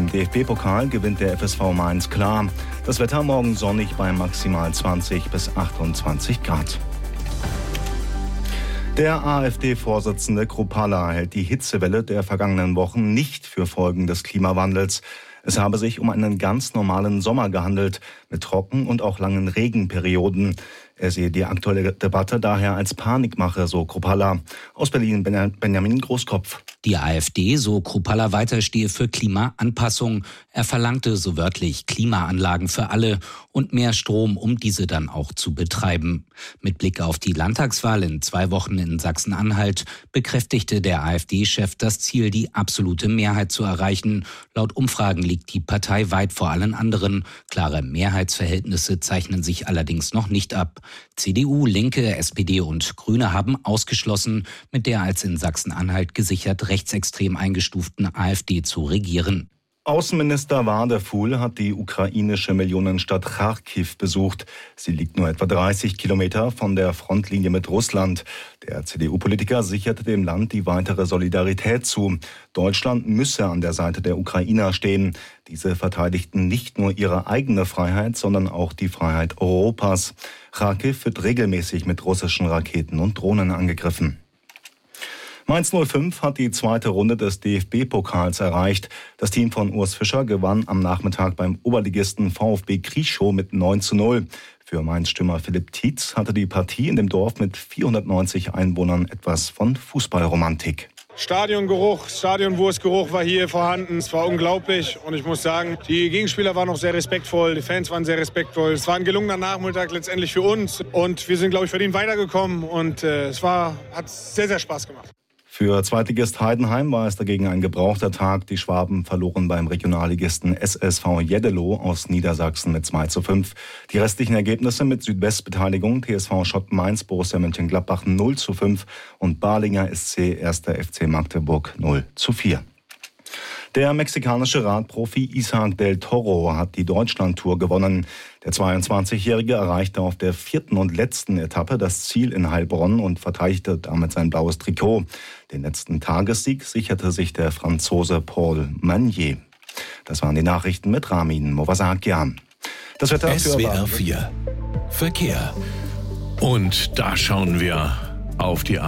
Im DFB-Pokal gewinnt der FSV Mainz klar. Das Wetter morgen sonnig bei maximal 20 bis 28 Grad. Der AfD-Vorsitzende Kruppalla hält die Hitzewelle der vergangenen Wochen nicht für Folgen des Klimawandels. Es habe sich um einen ganz normalen Sommer gehandelt, mit Trocken- und auch langen Regenperioden. Er sehe die aktuelle Debatte daher als Panikmache, so Kruppalla. Aus Berlin Benjamin Großkopf. Die AfD, so Kruppalla weiter, stehe für Klimaanpassung. Er verlangte so wörtlich Klimaanlagen für alle und mehr Strom, um diese dann auch zu betreiben. Mit Blick auf die Landtagswahl in 2 Wochen in Sachsen-Anhalt bekräftigte der AfD-Chef das Ziel, die absolute Mehrheit zu erreichen. Laut Umfragen liegt die Partei weit vor allen anderen. Klare Mehrheitsverhältnisse zeichnen sich allerdings noch nicht ab. CDU, Linke, SPD und Grüne haben ausgeschlossen, mit der als in Sachsen-Anhalt gesichert rechtsextrem eingestuften AfD zu regieren. Außenminister Wadefuhl hat die ukrainische Millionenstadt Charkiw besucht. Sie liegt nur etwa 30 Kilometer von der Frontlinie mit Russland. Der CDU-Politiker sicherte dem Land die weitere Solidarität zu. Deutschland müsse an der Seite der Ukrainer stehen. Diese verteidigten nicht nur ihre eigene Freiheit, sondern auch die Freiheit Europas. Charkiw wird regelmäßig mit russischen Raketen und Drohnen angegriffen. Mainz 05 hat die zweite Runde des DFB-Pokals erreicht. Das Team von Urs Fischer gewann am Nachmittag beim Oberligisten VfB Krieschow mit 9:0. Für Mainz-Stürmer Philipp Tietz hatte die Partie in dem Dorf mit 490 Einwohnern etwas von Fußballromantik. Stadiongeruch, Stadionwurstgeruch war hier vorhanden. Es war unglaublich und ich muss sagen, die Gegenspieler waren auch sehr respektvoll, die Fans waren sehr respektvoll. Es war ein gelungener Nachmittag letztendlich für uns und wir sind, glaube ich, verdient weitergekommen und hat sehr, sehr Spaß gemacht. Für Zweitligist Heidenheim war es dagegen ein gebrauchter Tag. Die Schwaben verloren beim Regionalligisten SSV Jeddelo aus Niedersachsen mit 2:5. Die restlichen Ergebnisse mit Südwestbeteiligung TSV Schott Mainz, Borussia Mönchengladbach 0:5 und Balinger SC 1. FC Magdeburg 0:4. Der mexikanische Radprofi Isaac del Toro hat die Deutschlandtour gewonnen. Der 22-Jährige erreichte auf der 4. und letzten Etappe das Ziel in Heilbronn und verteidigte damit sein blaues Trikot. Den letzten Tagessieg sicherte sich der Franzose Paul Magnier. Das waren die Nachrichten mit Ramin Movasakian. Das Wetter für SWR 4 Verkehr. Und da schauen wir auf die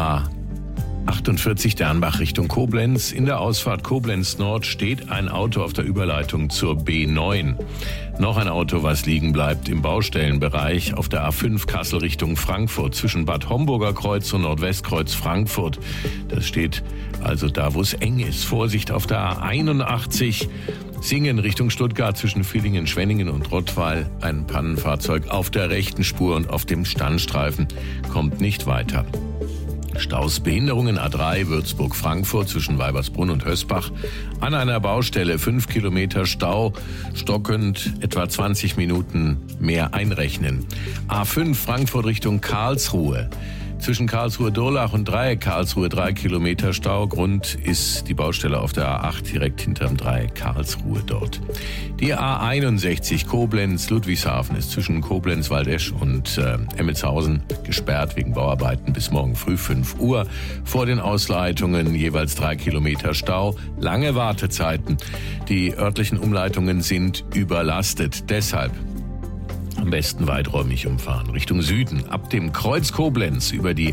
A48 Dernbach Richtung Koblenz. In der Ausfahrt Koblenz Nord steht ein Auto auf der Überleitung zur B9. Noch ein Auto, was liegen bleibt im Baustellenbereich auf der A5 Kassel Richtung Frankfurt zwischen Bad Homburger Kreuz und Nordwestkreuz Frankfurt. Das steht also da, wo es eng ist. Vorsicht auf der A81 Singen Richtung Stuttgart zwischen Villingen, Schwenningen und Rottweil. Ein Pannenfahrzeug auf der rechten Spur und auf dem Standstreifen kommt nicht weiter. Staus, Behinderungen A3 Würzburg-Frankfurt zwischen Weibersbrunn und Hösbach. An einer Baustelle 5 Kilometer Stau, stockend etwa 20 Minuten mehr einrechnen. A5 Frankfurt Richtung Karlsruhe. Zwischen Karlsruhe-Durlach und Dreieck Karlsruhe 3 Kilometer Stau. Grund ist die Baustelle auf der A8 direkt hinterm Dreieck Karlsruhe dort. Die A61 Koblenz-Ludwigshafen ist zwischen Koblenz-Waldesch und Emmelshausen gesperrt wegen Bauarbeiten bis morgen früh 5 Uhr. Vor den Ausleitungen jeweils 3 Kilometer Stau. Lange Wartezeiten. Die örtlichen Umleitungen sind überlastet. Deshalb am besten weiträumig umfahren. Richtung Süden, ab dem Kreuz Koblenz über die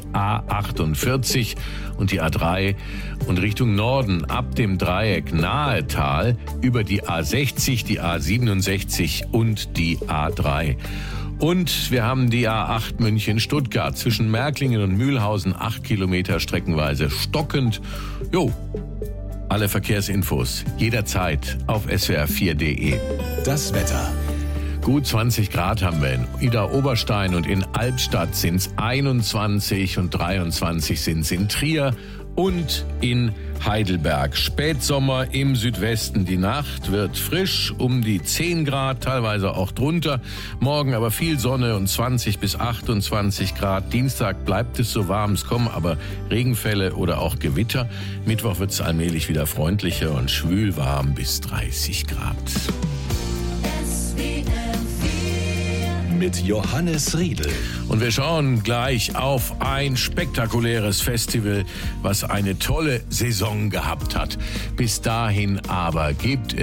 A48 und die A3 und Richtung Norden ab dem Dreieck Nahetal über die A60, die A67 und die A3. Und wir haben die A8 München-Stuttgart zwischen Märklingen und Mühlhausen 8 Kilometer streckenweise stockend. Alle Verkehrsinfos jederzeit auf swr4.de. Das Wetter. Gut 20 Grad haben wir in Idar-Oberstein und in Albstadt sind es 21 und 23 sind es in Trier und in Heidelberg. Spätsommer im Südwesten. Die Nacht wird frisch um die 10 Grad, teilweise auch drunter. Morgen aber viel Sonne und 20 bis 28 Grad. Dienstag bleibt es so warm. Es kommen aber Regenfälle oder auch Gewitter. Mittwoch wird es allmählich wieder freundlicher und schwül warm bis 30 Grad. Mit Johannes Riedl. Und wir schauen gleich auf ein spektakuläres Festival, was eine tolle Saison gehabt hat. Bis dahin aber gibt es